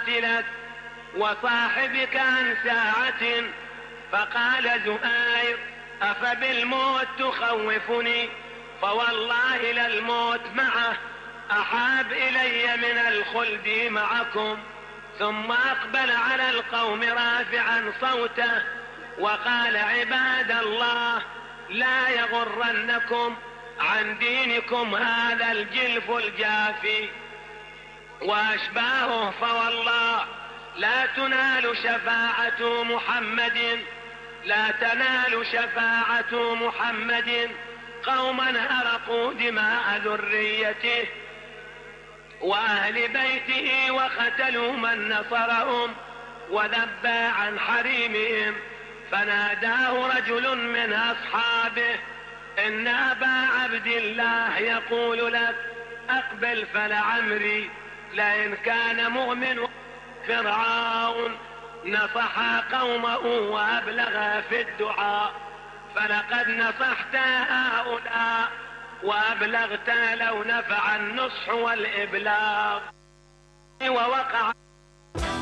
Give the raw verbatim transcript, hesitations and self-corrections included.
لك وصاحبك عن ساعة. فقال زهير: أفبالموت تخوفني؟ فوالله للموت معه أحاب إلي من الخلد معكم. ثم أقبل على القوم رافعا صوته وقال: عباد الله، لا يغرنكم عن دينكم هذا الجلف الجافي وأشباهه، فوالله لا تنال شفاعة محمد لا تنال شفاعة محمد قوما هرقوا دماء ذريته وأهل بيته وقتلوا من نصرهم وذبى عن حريمهم. فناداه رجل من أصحابه: إن أبا عبد الله يقول لك أقبل، فلعمري لئن كان مؤمن فرعون نصح قومه وأبلغ في الدعاء، فلقد نصحت هؤلاء وأبلغت لو نفع النصح والإبلاغ. ووقع